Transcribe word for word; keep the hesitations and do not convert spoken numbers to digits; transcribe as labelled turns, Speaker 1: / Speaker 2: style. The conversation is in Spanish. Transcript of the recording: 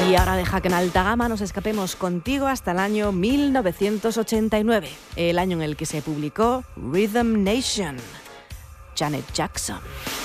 Speaker 1: Y ahora deja que en alta gama nos escapemos contigo hasta el año mil novecientos ochenta y nueve, el año en el que se publicó Rhythm Nation, Janet Jackson.